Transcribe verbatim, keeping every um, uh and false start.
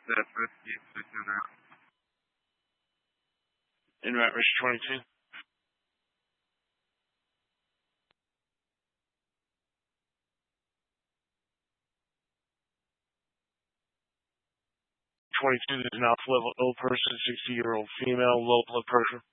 That's fifty six hundred. In route reach twenty-two. twenty-two, there's an alpha level ill person, sixty year old female, low blood pressure.